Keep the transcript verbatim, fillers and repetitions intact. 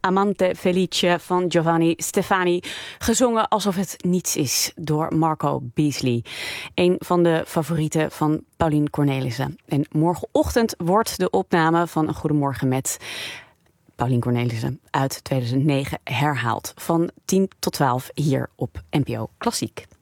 Amante Felice van Giovanni Stefani, gezongen alsof het niets is door Marco Beasley. Een van de favorieten van Paulien Cornelissen. En morgenochtend wordt de opname van Een Goedemorgen met Paulien Cornelissen uit tweeduizend negen herhaald. Van tien tot twaalf hier op N P O Klassiek.